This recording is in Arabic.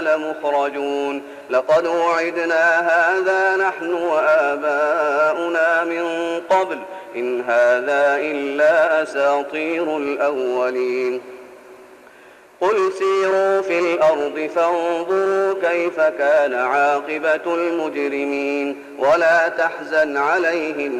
لمخرجون لقد وعدنا هذا نحن وآباؤنا من قبل إن هذا إلا أساطير الأولين قل سيروا في الأرض فانظروا كيف كان عاقبة المجرمين ولا تحزن عليهم